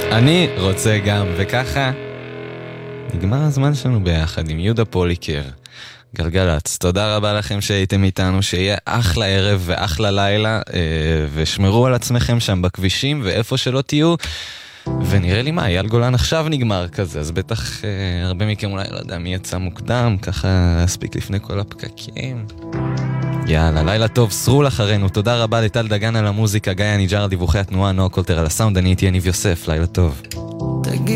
אני רוצה גם, וככה נגמר הזמן שלנו ביחד עם יהודה פוליקר, גלגלץ. תודה רבה לכם שהייתם איתנו, שיהיה אחלה ערב ואחלה לילה, ושמרו על עצמכם שם בכבישים ואיפה שלא תהיו. ונראה לי מה, אייל גולן עכשיו נגמר כזה, אז בטח הרבה מכם אולי לא יודע מי יצא מוקדם, ככה להספיק לפני כל הפקקים. יאללה, לילה טוב, סרול אחרינו. תודה רבה לטל דגן על המוזיקה, גיא ניג'ר על דיווחי התנועה, נועה קולטר על הסאונד, אני איתי יניב יוסף, לילה טוב.